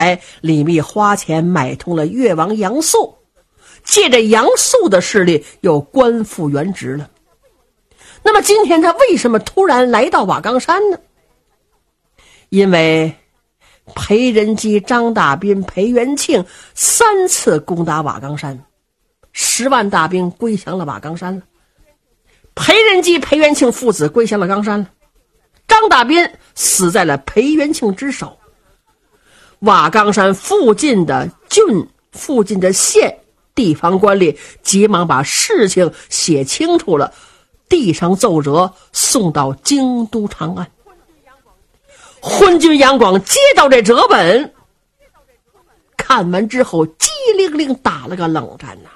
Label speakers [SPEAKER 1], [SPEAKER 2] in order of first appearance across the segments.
[SPEAKER 1] 李密花钱买通了越王杨素，借着杨素的势力又官复原职了。那么今天他为什么突然来到瓦岗山呢？因为裴仁基、张大斌、裴元庆3次攻打瓦岗山，10万大兵归降了瓦岗山了。裴仁基、裴元庆父子归降了冈山了，张大斌死在了裴元庆之手。瓦岗山附近的郡、附近的县地方官吏急忙把事情写清楚了，递上奏折送到京都长安。昏君杨广接到这折本，看完之后机灵灵打了个冷战呐。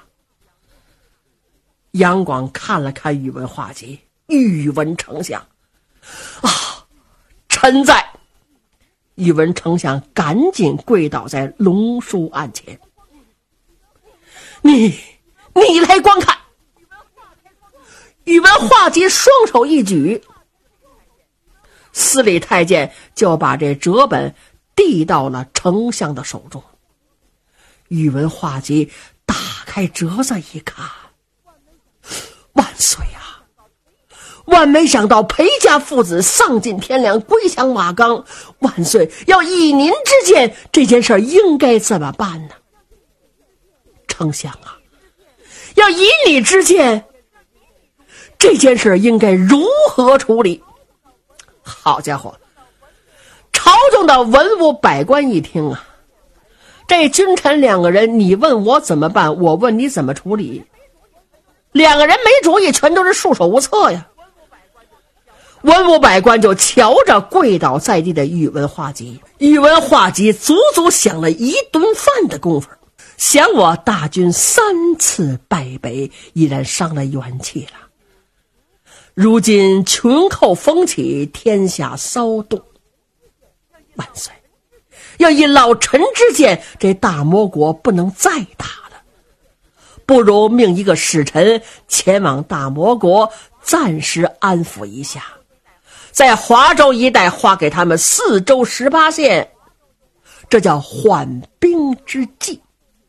[SPEAKER 1] 杨广看了看宇文化及，宇文丞相啊，臣在。宇文丞相赶紧跪倒在龙书案前，你来观看。宇文化及双手一举，司礼太监就把这折本递到了丞相的手中。宇文化及打开折子一看，万岁啊！万没想到裴家父子丧尽天良，归降瓦岗。万岁，要以您之见，这件事应该怎么办呢？丞相啊，要以你之见，这件事应该如何处理？好家伙，朝中的文武百官一听啊，这君臣2个人，你问我怎么办，我问你怎么处理，2个人没主意，全都是束手无策呀。文武百官就瞧着跪倒在地的宇文化及，宇文化及足足想了1顿饭的功夫，想我大军3次败北，已然伤了元气了。如今群寇风起，天下骚动，万岁，要以老臣之见，这大魔国不能再打了，不如命一个使臣前往大魔国，暂时安抚一下，在华州一带划给他们4州18县，这叫缓兵之计。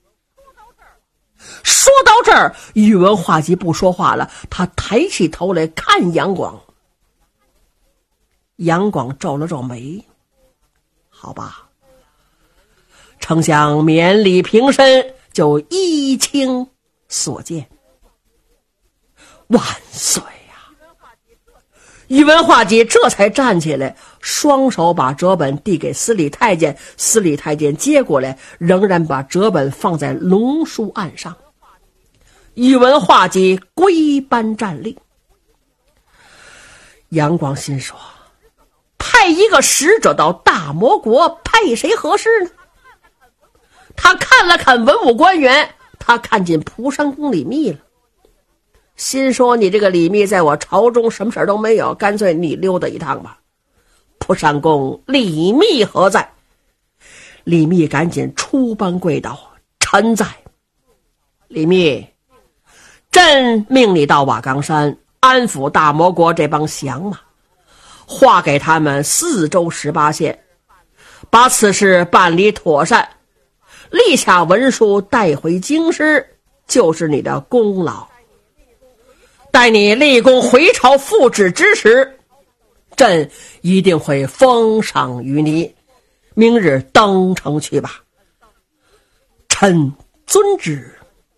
[SPEAKER 1] 说到这儿，宇文化及不说话了，他抬起头来看杨广。杨广皱了皱眉，好吧，丞相免礼平身，就依卿所见。万岁呀！宇文化及这才站起来，双手把折本递给司礼太监，司礼太监接过来，仍然把折本放在龙书案上。宇文化及归班站立。杨广心说，派一个使者到大魔国，派谁合适呢？他看了看文武官员，他看见蒲山公李密了，心说你这个李密在我朝中什么事都没有，干脆你溜达一趟吧。蒲山公，李密何在？李密赶紧出班跪倒，臣在。李密，朕命你到瓦岗山安抚大魔国这帮降马，划给他们4州18县，把此事办理妥善，立下文书带回京师，就是你的功劳。待你立功回朝复旨之时，朕一定会封赏于你，明日登城去吧。臣遵旨。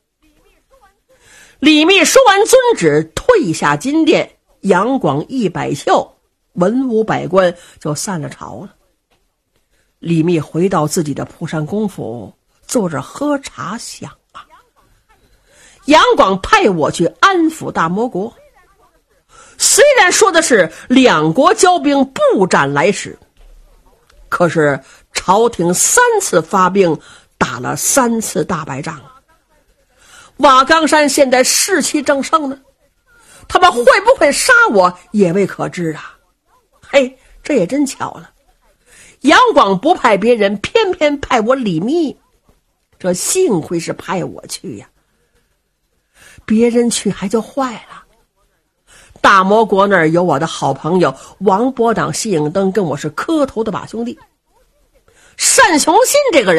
[SPEAKER 1] 李密说完遵旨，退下金殿，杨广一摆袖，文武百官就散了朝了。李密回到自己的蒲山公府，坐着喝茶，想啊，杨广派我去安抚大魔国，虽然说的是2国交兵不斩来使，可是朝廷3次发兵，打了3次大败仗。瓦岗山现在士气正盛呢，他们会不会杀我也未可知啊。嘿，这也真巧了，杨广不派别人，偏偏派我李密，这幸亏是派我去呀，别人去还就坏了。大魔国那儿有我的好朋友王伯党、谢影灯，跟我是磕头的把兄弟， 单雄信这个人